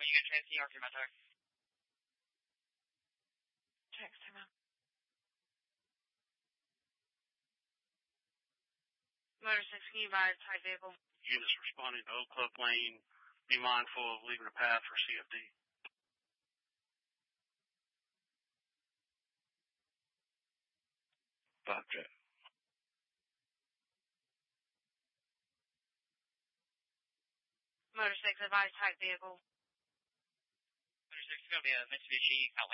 you get Trans New York or Metro? Text him out. Motor 6, can you advise type vehicle? Units responding to Oak Cliff Lane. Be mindful of leaving a path for CFD. Jet. Motor 6, advise type vehicle. Motor 6 is going to be a Mitsubishi Outlander.